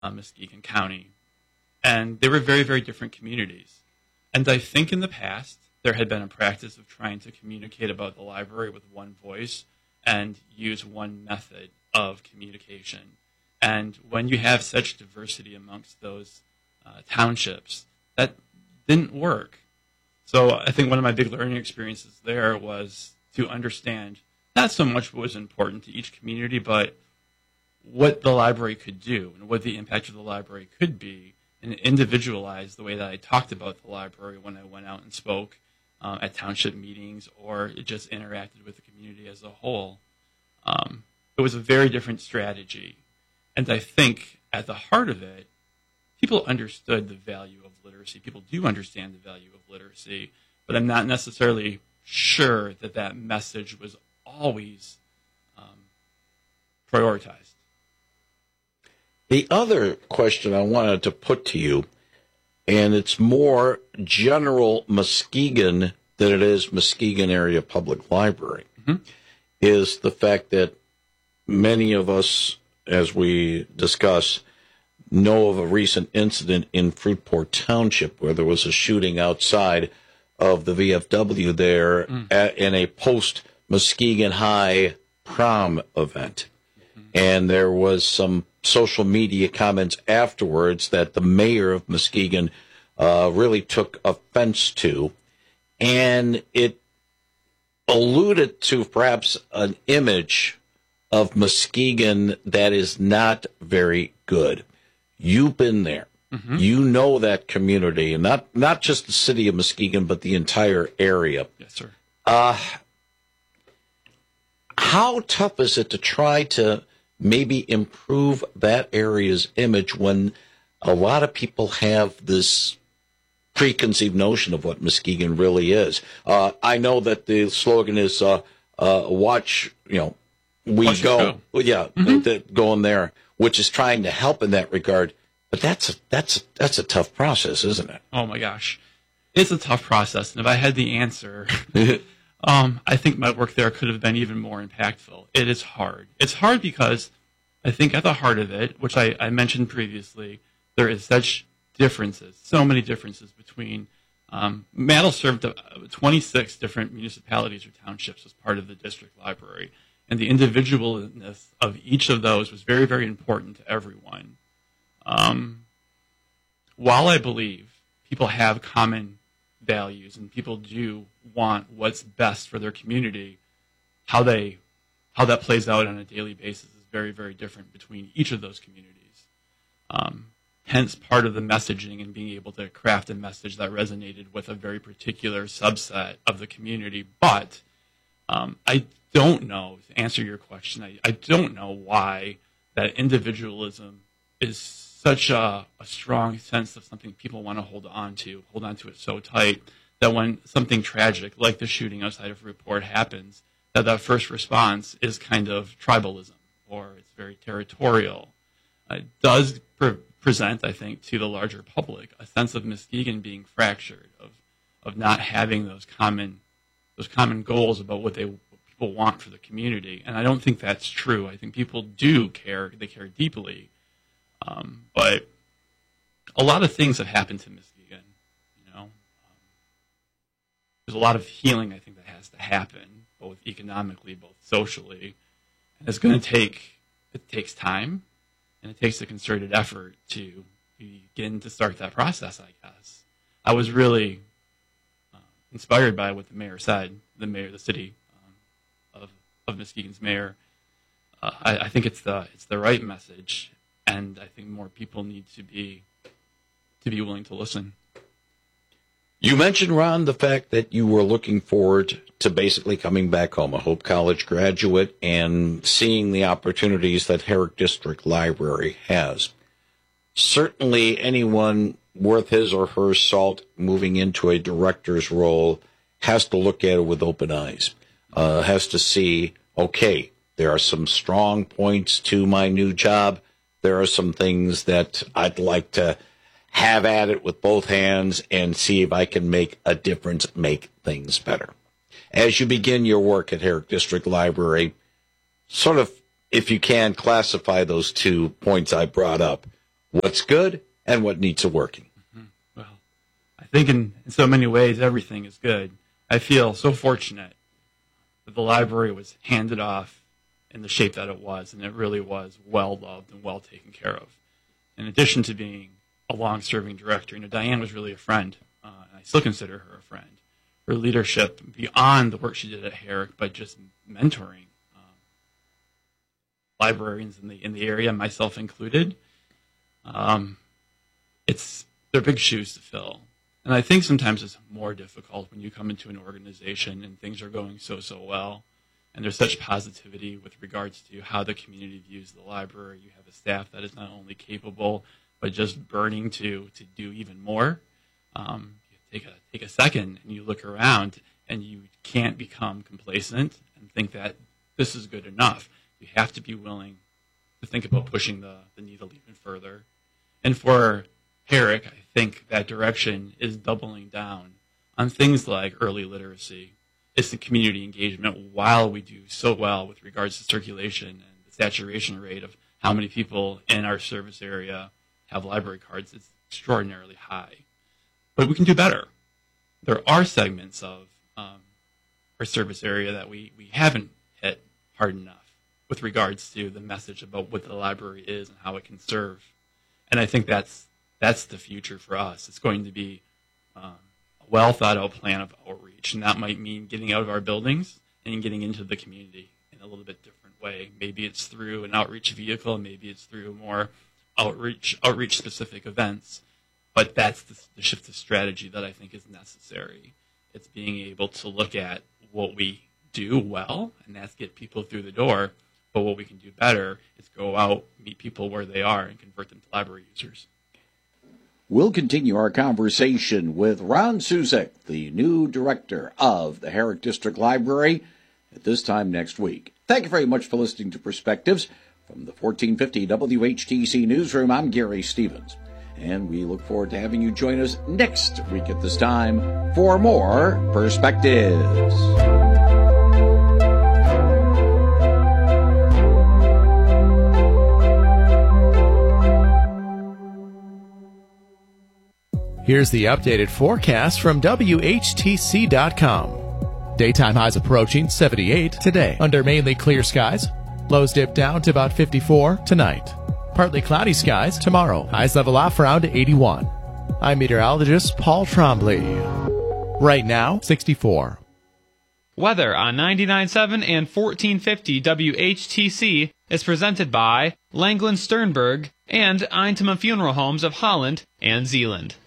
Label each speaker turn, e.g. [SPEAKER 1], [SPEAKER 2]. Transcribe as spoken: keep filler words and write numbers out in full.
[SPEAKER 1] uh, Muskegon County. And they were very, very different communities. And I think in the past, there had been a practice of trying to communicate about the library with one voice and use one method of communication. And when you have such diversity amongst those uh, townships, that didn't work. So I think one of my big learning experiences there was to understand not so much what was important to each community, but what the library could do and what the impact of the library could be, and individualize the way that I talked about the library when I went out and spoke um, at township meetings or it just interacted with the community as a whole. Um, it was a very different strategy. And I think at the heart of it, people understood the value of literacy. People do understand the value of literacy, but I'm not necessarily sure that that message was always um, prioritized.
[SPEAKER 2] The other question I wanted to put to you, and it's more general Muskegon than it is Muskegon Area Public Library, mm-hmm. is the fact that many of us, as we discuss, know of a recent incident in Fruitport Township where there was a shooting outside of the V F W there mm. at, in a post-Muskegon High prom event. Mm-hmm. And there was some social media comments afterwards that the mayor of Muskegon uh, really took offense to. And it alluded to perhaps an image of Muskegon that is not very good. You've been there. Mm-hmm. You know that community, and not, not just the city of Muskegon, but the entire area.
[SPEAKER 1] Yes, sir.
[SPEAKER 2] Uh, how tough is it to try to maybe improve that area's image when a lot of people have this preconceived notion of what Muskegon really is? Uh, I know that the slogan is uh, uh, watch, you know, we
[SPEAKER 1] watch
[SPEAKER 2] go.
[SPEAKER 1] go.
[SPEAKER 2] Yeah, mm-hmm. the, going there, which is trying to help in that regard. But that's a, that's that's a tough process, isn't it?
[SPEAKER 1] Oh my gosh, it's a tough process. And if I had the answer, um, I think my work there could have been even more impactful. It is hard. It's hard because I think at the heart of it, which I, I mentioned previously, there is such differences, so many differences between. Um, Mattel served uh, twenty-six different municipalities or townships as part of the district library, and the individualness of each of those was very, very important to everyone. Um, while I believe people have common values and people do want what's best for their community, how they how that plays out on a daily basis is very, very different between each of those communities. Um, hence, part of the messaging and being able to craft a message that resonated with a very particular subset of the community. But um, I don't know, to answer your question, I, I don't know why that individualism is such a, a strong sense of something people want to hold on to, hold on to it so tight that when something tragic like the shooting outside of Fruitport happens, that that first response is kind of tribalism or it's very territorial. Uh, it does pre- present, I think, to the larger public a sense of Muskegon being fractured, of of not having those common those common goals about what they what people want for the community. And I don't think that's true. I think people do care; they care deeply. Um, but a lot of things have happened to Muskegon, you know. Um, there's a lot of healing, I think, that has to happen, both economically, both socially. And it's going to take, it takes time, and it takes a concerted effort to begin to start that process, I guess. I was really uh, inspired by what the mayor said, the mayor, the city um, of, of Muskegon's mayor. Uh, I, I think it's the it's the right message. And I think more people need to be to be willing to listen.
[SPEAKER 2] You mentioned, Ron, the fact that you were looking forward to basically coming back home, a Hope College graduate, and seeing the opportunities that Herrick District Library has. Certainly anyone worth his or her salt moving into a director's role has to look at it with open eyes, uh, has to see, okay, there are some strong points to my new job. There are some things that I'd like to have at it with both hands and see if I can make a difference, make things better. As you begin your work at Herrick District Library, sort of, if you can, classify those two points I brought up. what's good and what needs a working.
[SPEAKER 1] Mm-hmm. Well, I think in, in so many ways, everything is good. I feel so fortunate that the library was handed off in the shape that it was, and it really was well loved and well taken care of. In addition to being a long-serving director, you know, Diane was really a friend, uh, and I still consider her a friend. Her leadership beyond the work she did at Herrick, but just mentoring um, librarians in the in the area, myself included. Um, it's they're big shoes to fill, and I think sometimes it's more difficult when you come into an organization and things are going so so well, and there's such positivity with regards to how the community views the library. You have a staff that is not only capable but just burning to to do even more. Um, Take a take a second and you look around and you can't become complacent and think that this is good enough. You have to be willing to think about pushing the, the needle even further. And for Herrick, I think that direction is doubling down on things like early literacy. It's the community engagement while we do so well with regards to circulation and the saturation rate of how many people in our service area have library cards. It's extraordinarily high. But we can do better. There are segments of um, our service area that we, we haven't hit hard enough with regards to the message about what the library is and how it can serve. And I think that's that's the future for us. It's going to be um, a well-thought-out plan of outreach, and that might mean getting out of our buildings and getting into the community in a little bit different way. Maybe it's through an outreach vehicle, maybe it's through more outreach outreach-specific events. But that's the, the shift of strategy that I think is necessary. It's being able to look at what we do well, and that's get people through the door. But what we can do better is go out, meet people where they are, and convert them to library users.
[SPEAKER 3] We'll continue our conversation with Ron Suzik, the new director of the Herrick District Library, at this time next week. Thank you very much for listening to Perspectives. From the fourteen fifty W H T C Newsroom, I'm Gary Stevens. And we look forward to having you join us next week at this time for more Perspectives.
[SPEAKER 4] Here's the updated forecast from W H T C dot com. Daytime highs approaching seventy-eight today under mainly clear skies. Lows dip down to about fifty-four tonight. Partly cloudy skies tomorrow. Highs level off around eighty-one. I'm meteorologist Paul Trombley. Right now, sixty-four.
[SPEAKER 5] Weather on ninety-nine point seven and fourteen fifty W H T C is presented by Langland Sternberg and Eintema Funeral Homes of Holland and Zeeland.